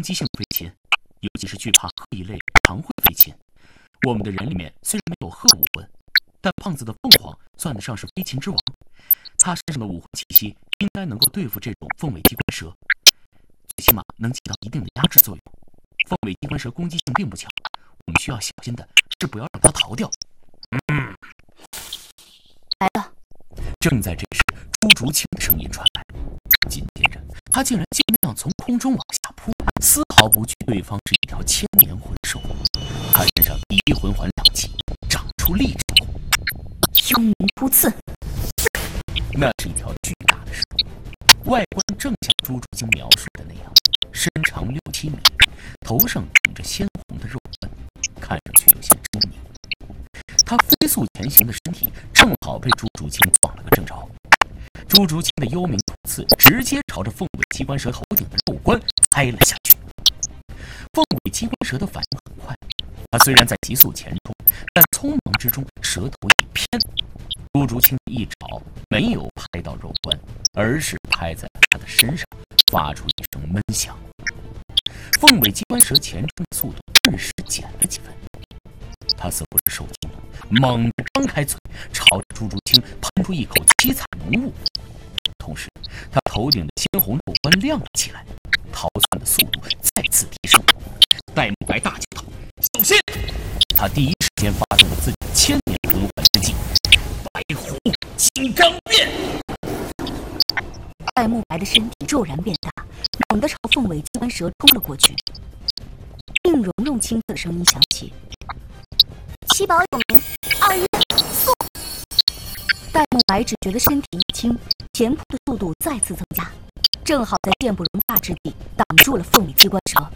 击性飞禽，尤其是惧怕鹤一类常会飞禽。我们的人里面虽然没有鹤武魂，但胖子的凤凰算得上是飞禽之王，他身上的武魂气息应该能够对付这种凤尾机关蛇，最起码能起到一定的压制作用。凤尾机关蛇攻击性并不强，我们需要小心的是不要让它逃掉。 来了。 正在这时，朱竹清的声音传来，紧接着他竟然就那样从空中往下扑，丝毫不惧对方是一条千年魂兽。他身上第一魂环亮起，长出利爪， 幽冥突刺。 那是一条巨大的蛇，外观正像朱竹清描述的那样，身长6-7米，头上顶着鲜红的肉冠，看上去有些狰狞。他飞速前行的身体正好被朱竹清撞了个正着，朱竹清的幽冥突刺直接朝着凤尾机关蛇头顶的肉冠拍了下去。凤尾机关蛇的反应很快，他虽然在急速前冲，但匆忙之中蛇头一偏，朱竹清的一爪没有拍到肉冠，而是拍在他的身上，发出一声闷响。凤尾机关蛇前冲的速度顿时减了几分，他似乎是受惊了，猛地张开嘴，朝着朱竹清喷出一口七彩浓雾。同时，他头顶的鲜红肉冠亮了起来，逃窜的速度再次提升。戴沐白大叫道：“小心！”他第一时间发动了自己千年魂环之技——白虎金刚变。 戴沐白的身体骤然变大，猛地朝凤尾机关蛇冲了过去。令蓉蓉清脆的声音响起：“七宝有名，2、1，速！”戴沐白只觉得身体一轻，前扑的速度再次增加，正好在剑不容发之地挡住了凤尾机关蛇。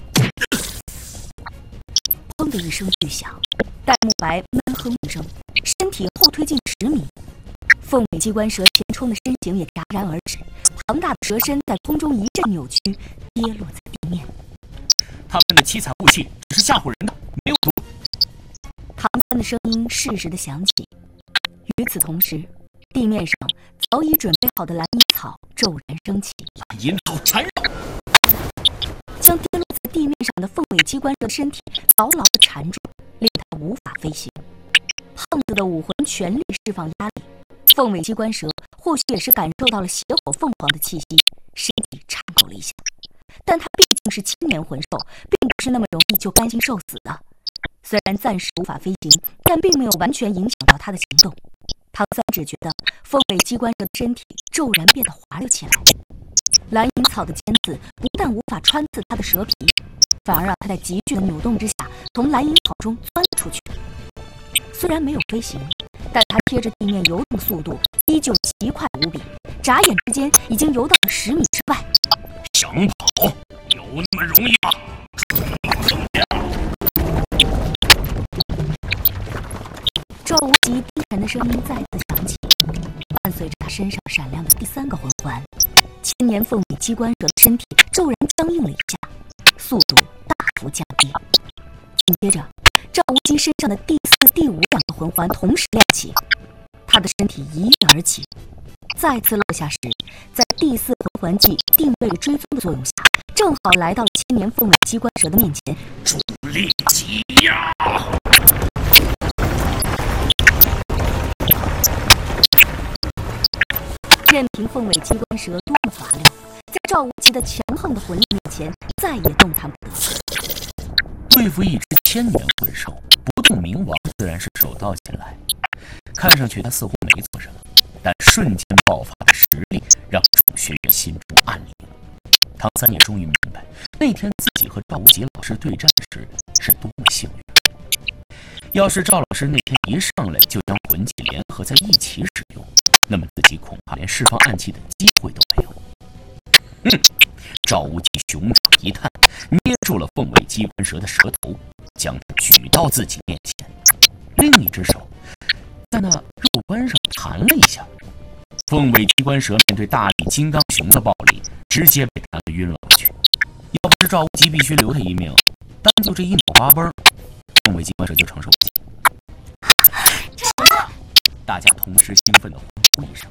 砰的一声巨响，戴沐白闷哼一声，身体后推进10米。凤尾机关蛇前冲的身形也戛然而止，庞大的蛇身在空中一阵扭曲，跌落在地面。 他们的七彩雾气只是吓唬人的，没有毒。 唐三的声音适时的响起。与此同时，地面上早已准备好的蓝银草骤然升起， 蓝银草缠绕， 将跌落在地面上的凤尾机关蛇的身体牢牢地缠住，令它无法飞行。胖子的武魂全力释放压力，凤尾机关蛇或许也是感受到了血火凤凰的气息，身体颤抖了一下。但它毕竟是千年魂兽，并不是那么容易就甘心受死的。虽然暂时无法飞行，但并没有完全影响到它的行动。唐三只觉得凤尾机关蛇的身体骤然变得滑溜起来，蓝银草的尖刺不但无法穿刺它的蛇皮，反而让它在急剧的扭动之下从蓝银草中钻了出去。虽然没有飞行，但它贴着地面游动速度依旧极快无比，眨眼之间已经游到了10米之外。 想跑有那么容易吗？ 赵无极低沉的声音再次响起，伴随着他身上闪亮的第3个魂环，千年凤尾机关蛇的身体骤然僵硬了一下，速度大幅降低。紧接着，赵无极身上的第4、第5两个魂环同时亮起，他的身体一跃而起，再次落下时，在第4魂环技定位追踪的作用下，正好来到了千年凤尾机关蛇的面前。 重力挤压！ 任凭凤尾机关蛇多么滑溜，在赵无极的强横的魂力面前，再也动弹不得。 对付一只千年魂兽，不动明王自然是手到擒来。看上去他似乎没做什么，但瞬间爆发的实力让众学员心中暗凛。唐三也终于明白，那天自己和赵无极老师对战时是多么幸运。要是赵老师那天一上来就将魂技联合在一起使用，那么自己恐怕连释放暗器的机会都没有。赵无极熊掌一探，捏住了凤尾机关蛇的蛇头，将它举到自己面前，另一只手在那肉冠上弹了一下。凤尾机关蛇面对大力金刚熊的暴力，直接被弹得晕了过去。要不是赵无极必须留他一命，单就这一脑瓜崩，凤尾机关蛇就承受不起。大家同时兴奋地欢呼一声。